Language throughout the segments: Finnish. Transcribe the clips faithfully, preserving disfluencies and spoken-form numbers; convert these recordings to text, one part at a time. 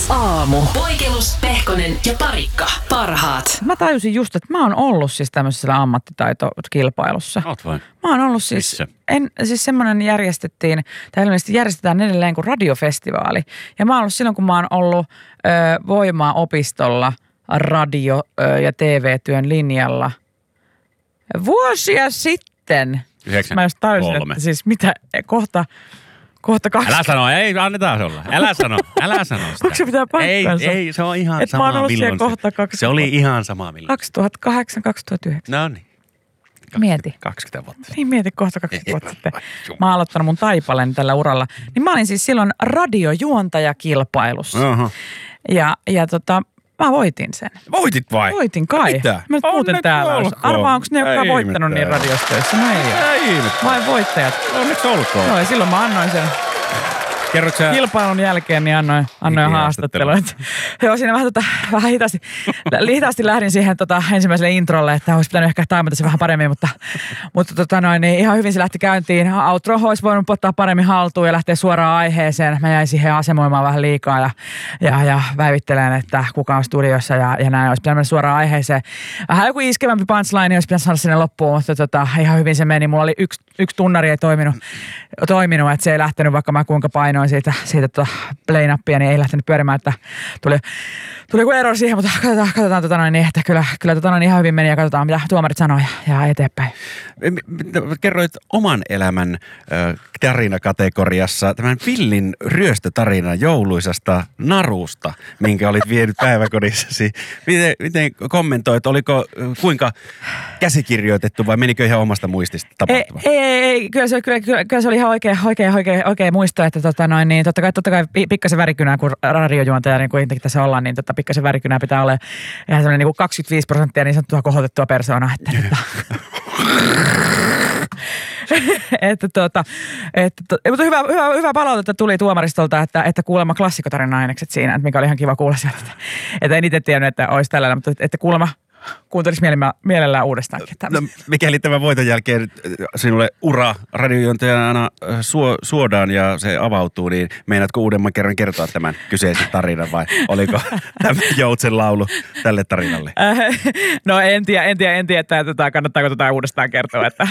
aamu. Poikelus, Pehkonen ja Parikka. Parhaat. Mä tajusin just, että mä oon ollut siis tämmöisessä ammattitaitokilpailussa. Oot vai? Mä oon ollut siis, Missä? en, siis semmoinen järjestettiin, tai ilmeisesti järjestetään edelleen kuin radiofestivaali. Ja mä oon ollut silloin, kun mä oon ollut ö, Voimaa-opistolla radio- ö, ja T V-työn linjalla vuosia sitten. Mä just tajusin, että siis mitä, kohta... Kohta kaksi. Älä sano, ei, annetaan se olla. Älä sano, älä sano sitä. Onko se pitää paikkansa? Ei, ei, se on ihan Et sama mä oon ollut milloin siellä kohta kaksi se oli ihan sama milloin. kaksituhattakahdeksan kaksituhattayhdeksän. No niin. Mieti. kaksikymmentä vuotta. Niin mieti kohta kaksikymmentä vuotta sitten. Mä oon aloittanut mun taipaleen tällä uralla. Niin mä olin siis silloin radiojuontajakilpailussa. Aha. Ja, ja tota, mä voitin sen. Voitit vai? Voitin kai. Mitä? Mä nyt muuten Onneksi täällä olisi. olkoon. Arvaa, onko ne, jotka on Ei voittanut mitään. niin radiostöissä? No ei ole. Ei ihmettä. Vain voittajat. Onneksi olkoon. Joo, ja silloin mä annoin sen Kerrotko sä? kilpailun jälkeen, niin annoin, annoin haastattelua. Joo, siinä vähän, tota, vähän hitaasti, hitaasti lähdin siihen tota, ensimmäiselle introlle, että olisi pitänyt ehkä taimata se vähän paremmin, mutta, mutta tota noin, niin ihan hyvin se lähti käyntiin. Outro olisi voinut ottaa paremmin haltuun ja lähteä suoraan aiheeseen. Mä jäin siihen asemoimaan vähän liikaa ja, ja, ja väivittelen, että kuka on studiossa ja, ja näin olisi pitänyt mennä suoraan aiheeseen. Vähän joku iskevämpi punchline olisi pitänyt saada sinne loppuun, mutta tota, ihan hyvin se meni. Mulla oli yksi, yksi tunnari ei toiminut, toiminut, että se ei lähtenyt, vaikka mä kuinka painoin siitä, siitä tota play-nappia, niin ei lähtenyt pyörimään, että tuli, tuli joku ero siihen, mutta katsotaan, katsotaan tota noin, niin, että kyllä, kyllä tota noin ihan hyvin meni ja katsotaan, mitä tuomarit sanoo ja, ja eteenpäin. Kerroit oman elämän äh, tarinakategoriassa tämän villin ryöstötarinan jouluisasta narusta, minkä olit vienyt päiväkodissasi. Miten, miten kommentoit, oliko kuinka käsikirjoitettu vai menikö ihan omasta muistista tapahtuma? Ei, ei, ei kyllä, se, kyllä, kyllä, kyllä se oli ihan oikein, oikein, oikein, oikein muisto, että tota noin, niin totta kai, totta kai pikkasen värikynää, kun radiojuontaja, niin kuin tässä ollaan, niin tota, pikkasen värikynää pitää olla ihan semmoinen niin kuin kaksikymmentäviisi prosenttia niin sanottua kohotettua persoonaa, että tota. että tota, että to, mutta hyvä, hyvä, hyvä palautetta tuli tuomaristolta, että, että kuulemma klassikkotarina-ainekset siinä, että mikä oli ihan kiva kuulla sieltä. Että, että en itse tiennyt, että olisi tällainen, mutta että kuulemma kuuntelisi mielellään uudestaankin. No, mikäli tämän voiton jälkeen sinulle ura radiojuontajana suo, suodaan ja se avautuu, niin meinaatko uudemman kerran kertoa tämän kyseisen tarinan vai oliko tämä joutsen laulu tälle tarinalle? No en tiedä, en tiedä, en tiedä että tota, kannattaako tätä uudestaan kertoa, että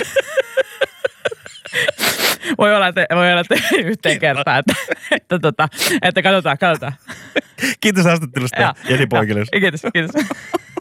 voi olla, että, voi olla, että yhteen kertaan, että, että, että, että katsotaan, katsotaan. Kiitos haastattelusta, Jeni Poikelus. Kiitos, kiitos.